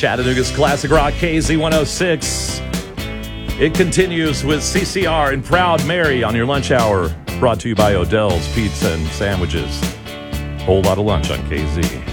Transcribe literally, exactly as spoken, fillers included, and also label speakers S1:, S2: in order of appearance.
S1: Chattanooga's Classic Rock K Z one oh six. It continues with C C R and Proud Mary on your lunch hour. Brought to you by Odell's Pizza and Sandwiches. Whole lot of lunch on K Z.